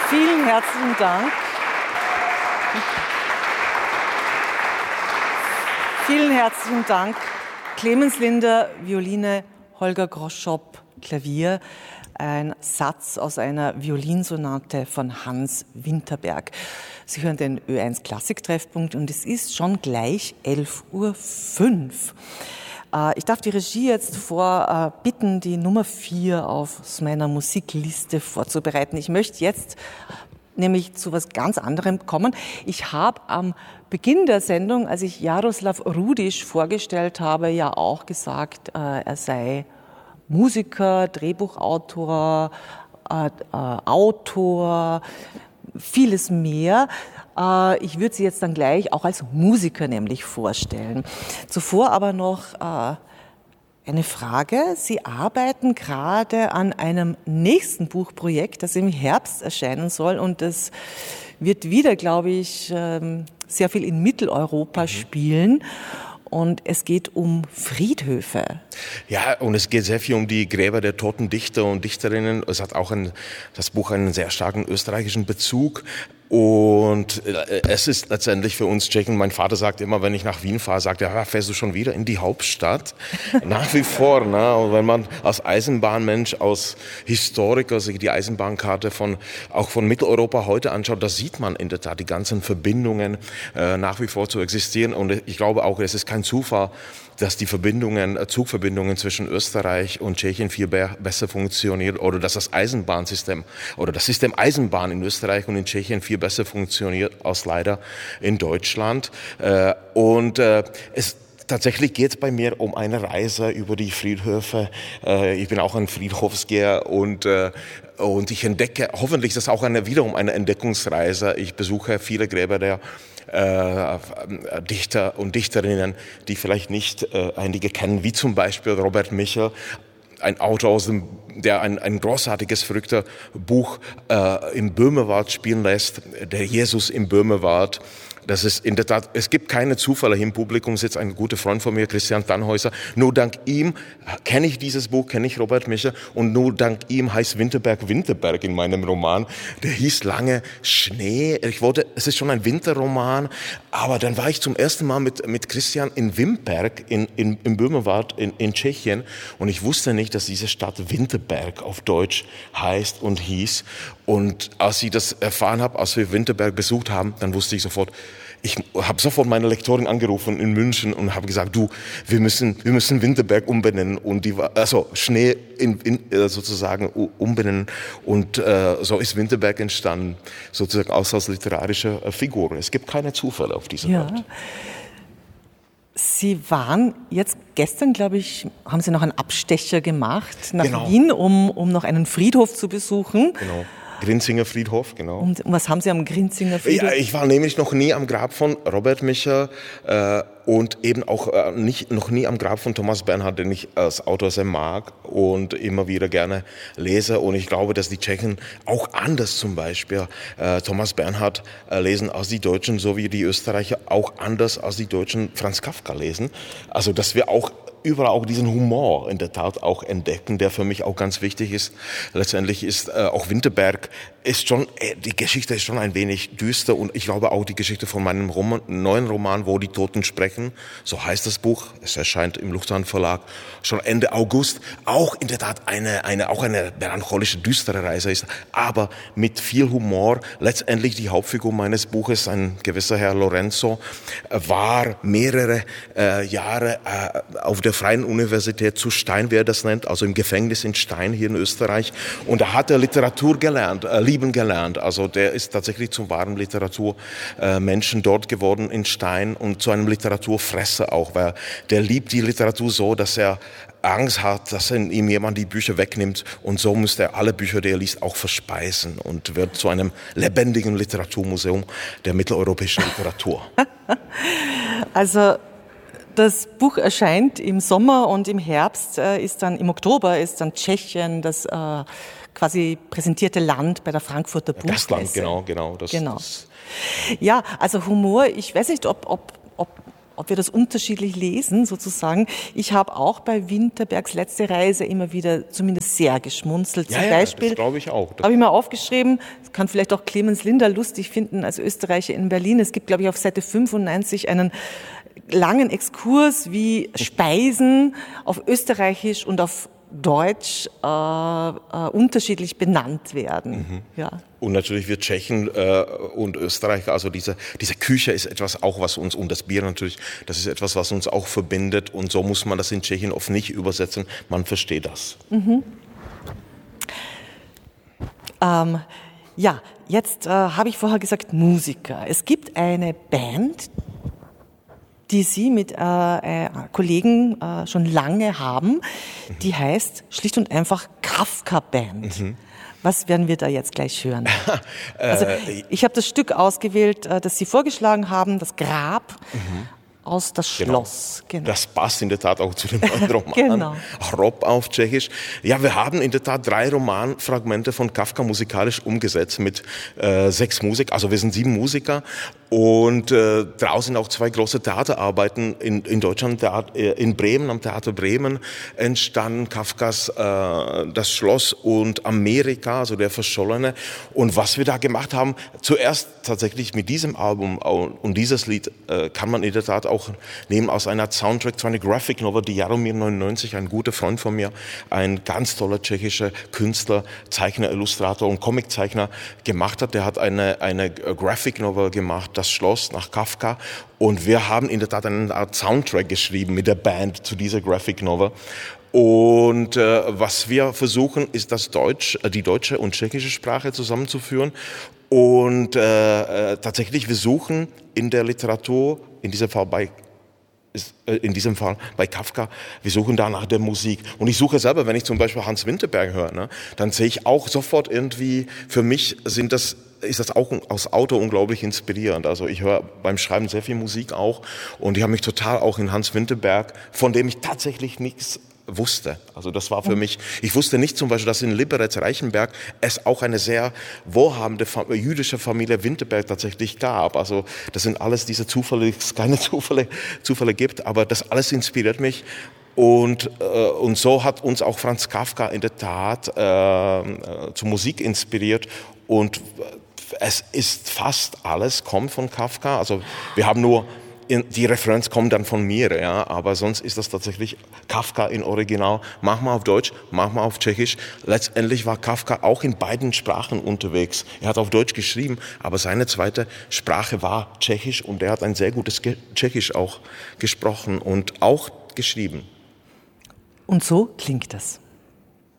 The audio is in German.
Vielen herzlichen Dank. Vielen herzlichen Dank. Clemens Linder, Violine, Holger Groschop, Klavier. Ein Satz aus einer Violinsonate von Hans Winterberg. Sie hören den Ö1 Klassik-Treffpunkt und es ist schon gleich 11:05 Uhr. Ich darf die Regie jetzt bitten, die Nummer 4 auf meiner Musikliste vorzubereiten. Ich möchte jetzt nämlich zu was ganz anderem kommen. Ich habe am Beginn der Sendung, als ich Jaroslav Rudisch vorgestellt habe, ja auch gesagt, er sei Musiker, Drehbuchautor, Autor, vieles mehr. Ich würde Sie jetzt dann gleich auch als Musiker nämlich vorstellen. Zuvor aber noch eine Frage. Sie arbeiten gerade an einem nächsten Buchprojekt, das im Herbst erscheinen soll und das wird wieder, glaube ich, sehr viel in Mitteleuropa spielen. Und es geht um Friedhöfe. Ja, und es geht sehr viel um die Gräber der toten Dichter und Dichterinnen. Es hat auch das Buch einen sehr starken österreichischen Bezug. Und es ist letztendlich für uns Tschechen, mein Vater sagt immer, wenn ich nach Wien fahre, sagt er, fährst du schon wieder in die Hauptstadt? Nach wie vor, ne? Und wenn man als Eisenbahnmensch, als Historiker sich die Eisenbahnkarte auch von Mitteleuropa heute anschaut, da sieht man in der Tat die ganzen Verbindungen nach wie vor zu existieren. Und ich glaube auch, es ist kein Zufall, dass die Zugverbindungen zwischen Österreich und Tschechien viel besser funktionieren oder dass das Eisenbahnsystem oder das System Eisenbahn in Österreich und in Tschechien viel besser funktioniert als leider in Deutschland. Tatsächlich geht es bei mir um eine Reise über die Friedhöfe. Ich bin auch ein Friedhofsgeher und ich entdecke, hoffentlich ist das auch wiederum eine Entdeckungsreise. Ich besuche viele Gräber der Dichter und Dichterinnen, die vielleicht nicht einige kennen, wie zum Beispiel Robert Michel, ein Autor der ein großartiges, verrückter Buch im Böhmerwald spielen lässt, der Jesus im Böhmerwald. Das ist in der Tat, es gibt keine Zufälle. Im Publikum sitzt ein guter Freund von mir, Christian Tannhäuser. Nur dank ihm kenne ich dieses Buch, kenne ich Robert Michel und nur dank ihm heißt Winterberg in meinem Roman. Der hieß lange Schnee. Es ist schon ein Winterroman, aber dann war ich zum ersten Mal mit Christian in Vimperk im Böhmerwald in Tschechien und ich wusste nicht, dass diese Stadt Winterberg auf Deutsch heißt und hieß. Und als ich das erfahren habe, als wir Winterberg besucht haben, dann wusste ich sofort, ich habe sofort meine Lektorin angerufen in München und habe gesagt, wir müssen Winterberg umbenennen und Schnee sozusagen umbenennen und so ist Winterberg entstanden, sozusagen als literarische Figur. Es gibt keine Zufälle auf dieser Welt. Sie waren jetzt gestern, glaube ich, haben Sie noch einen Abstecher gemacht nach Wien, um noch einen Friedhof zu besuchen. Genau. Grinzinger Friedhof, genau. Und was haben Sie am Grinzinger Friedhof? Ja, ich war nämlich noch nie am Grab von Robert Michel und eben auch noch nie am Grab von Thomas Bernhard, den ich als Autor sehr mag und immer wieder gerne lese. Und ich glaube, dass die Tschechen auch anders zum Beispiel Thomas Bernhard lesen als die Deutschen, so wie die Österreicher auch anders als die Deutschen Franz Kafka lesen. Also, dass wir auch überall auch diesen Humor in der Tat auch entdecken, der für mich auch ganz wichtig ist. Letztendlich ist auch Winterberg die Geschichte ist schon ein wenig düster und ich glaube auch die Geschichte von meinem neuen Roman, Wo die Toten sprechen, so heißt das Buch, es erscheint im Luchterhand Verlag schon Ende August, auch in der Tat eine melancholische, düstere Reise ist, aber mit viel Humor. Letztendlich die Hauptfigur meines Buches, ein gewisser Herr Lorenzo, war mehrere Jahre auf der Freien Universität zu Stein, wie er das nennt, also im Gefängnis in Stein hier in Österreich. Und da hat er Literatur lieben gelernt. Also der ist tatsächlich zum wahren Literaturmenschen dort geworden in Stein und zu einem Literaturfresser auch, weil der liebt die Literatur so, dass er Angst hat, dass ihm jemand die Bücher wegnimmt und so muss er alle Bücher, die er liest, auch verspeisen und wird zu einem lebendigen Literaturmuseum der mitteleuropäischen Literatur. Also das Buch erscheint im Sommer und im Herbst im Oktober ist dann Tschechien das quasi präsentierte Land bei der Frankfurter Buchmesse. Gastland, genau. Ja, also Humor, ich weiß nicht, ob ob wir das unterschiedlich lesen, sozusagen. Ich habe auch bei Winterbergs letzte Reise immer wieder zumindest sehr geschmunzelt. Zum Beispiel, das glaube ich auch. Habe ich mal aufgeschrieben, das kann vielleicht auch Clemens Linder lustig finden als Österreicher in Berlin. Es gibt, glaube ich, auf Seite 95 einen langen Exkurs, wie Speisen auf Österreichisch und auf Deutsch unterschiedlich benannt werden. Ja. Und natürlich wir Tschechen und Österreicher, also diese Küche ist etwas auch, was uns, und das Bier natürlich, das ist etwas, was uns auch verbindet. Und so muss man das in Tschechien oft nicht übersetzen. Man versteht das. Ja, jetzt habe ich vorher gesagt Musiker. Es gibt eine Band, die Sie mit Kollegen schon lange haben, die heißt schlicht und einfach Kafka Band. Was werden wir da jetzt gleich hören? Also ich habe das Stück ausgewählt, das Sie vorgeschlagen haben, das Grab aus das Schloss. Genau. Das passt in der Tat auch zu dem neuen Roman. Hrob auf Tschechisch. Ja, wir haben in der Tat 3 Romanfragmente von Kafka musikalisch umgesetzt mit 6 Musikern. Also wir sind 7 Musiker. Und draußen auch 2 große Theaterarbeiten in Deutschland, in Bremen, am Theater Bremen entstanden, Kafkas Das Schloss und Amerika, also der Verschollene. Und was wir da gemacht haben, zuerst tatsächlich mit diesem Album und dieses Lied kann man in der Tat auch nehmen aus einer Soundtrack zu einer Graphic Novel, die Jaromir 99, ein guter Freund von mir, ein ganz toller tschechischer Künstler, Zeichner, Illustrator und Comiczeichner gemacht hat. Der hat eine Graphic Novel gemacht, Das Schloss nach Kafka, und wir haben in der Tat eine Art Soundtrack geschrieben mit der Band zu dieser Graphic Novel. Und was wir versuchen, ist die deutsche und tschechische Sprache zusammenzuführen. Und tatsächlich, wir suchen in der Literatur, in diesem Fall bei Kafka, wir suchen da nach der Musik. Und ich suche selber, wenn ich zum Beispiel Hans Winterberg höre, ne, dann sehe ich auch sofort irgendwie, für mich ist das auch aus Auto unglaublich inspirierend. Also ich höre beim Schreiben sehr viel Musik auch, und ich habe mich total auch in Hans Winterberg, von dem ich tatsächlich nichts wusste. Also das war für mich, ich wusste nicht zum Beispiel, dass in Liberec-Reichenberg es auch eine sehr wohlhabende jüdische Familie Winterberg tatsächlich gab. Also das sind alles diese Zufälle, es keine Zufälle gibt, aber das alles inspiriert mich. Und so hat uns auch Franz Kafka in der Tat zur Musik inspiriert, und es ist fast alles kommt von Kafka. Also wir haben nur die Referenz kommt dann von mir, ja, aber sonst ist das tatsächlich Kafka in Original, manchmal auf Deutsch, manchmal auf Tschechisch. Letztendlich war Kafka auch in beiden Sprachen unterwegs. Er hat auf Deutsch geschrieben, aber seine zweite Sprache war Tschechisch, und er hat ein sehr gutes Tschechisch auch gesprochen und auch geschrieben. Und so klingt das.